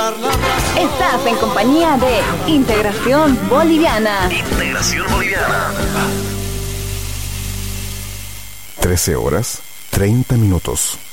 Estás en compañía de Integración Boliviana. Integración Boliviana. 13 horas, 30 minutos.